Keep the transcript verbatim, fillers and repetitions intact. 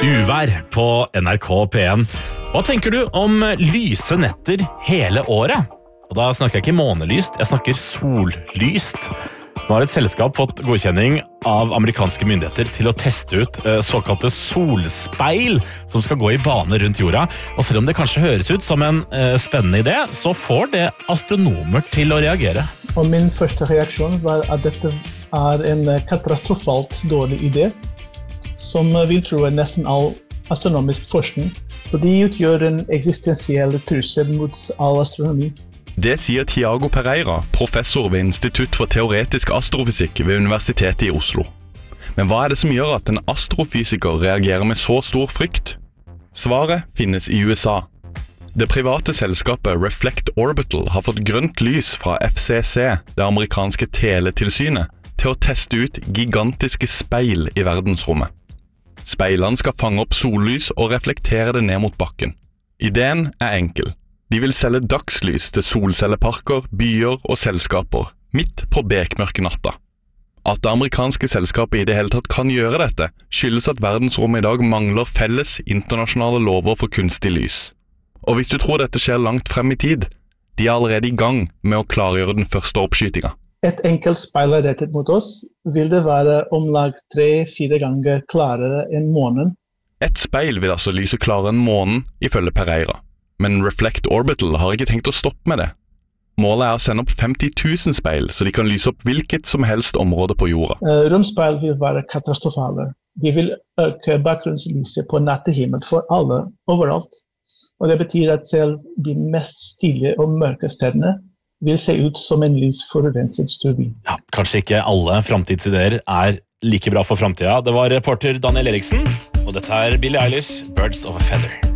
Uvær på N R K P en. Hva tenker du om lyse netter hele året? Og da snakker jeg ikke månelyst, jeg snakker sollyst. Nå har et selskap fått godkjenning av amerikanske myndigheter til å teste ut såkalte solspeil som skal gå i bane rundt jorda. Og selv om det kanskje høres ut som en eh, spennende idé, så får det astronomer til å reagere. Og min første reaksjon var at dette er en katastrofalt dårlig idé, som vil true nesten all astronomisk forskning. Så de utgjør en eksistensiell trussel mot all astronomi. Det sier Tiago Pereira, professor ved Institutt for teoretisk astrofysikk ved Universitetet i Oslo. Men hva er det som gjør at en astrofysiker reagerer med så stor frykt? Svaret finnes i U S A. Det private selskapet Reflect Orbital har fått grønt lys fra F C C, det amerikanske teletilsynet, til å teste ut gigantiske speil i verdensrommet. Speilene skal fange opp sollys og reflektere det ned mot bakken. Ideen er enkel. De vil selge dagslys til solcelleparker, byer og selskaper, midt på bekmørke natta. At det amerikanske selskapet i det hele tatt kan gjøre dette, skyldes at verdensrommet i dag mangler felles internasjonale lover for kunstig lys. Og hvis du tror dette skjer langt frem i tid, de er allerede i gang med å klargjøre den første oppskytinga. Et enkelt speil rettet mot oss vil det være omlag tre-fire ganger klarere enn månen. Et speil vil altså lyse klarere enn månen, ifølge Pereira. Men Reflect Orbital har ikke tenkt å stoppe med det. Målet er å sende opp femti tusen speil, så de kan lyse opp hvilket som helst område på jorda. Uh, romspeil vil være katastrofale. De vil øke bakgrunnslyset på nattehimmelen for alle, overalt. Og det betyr at selv de mest stille og mørke stedene vil se ut som en lys forurenset turbin. Ja, kanskje ikke alle fremtidsideer er like bra for fremtiden. Det var reporter Daniel Eriksen, og dette er Billie Eilish, Birds of a Feather.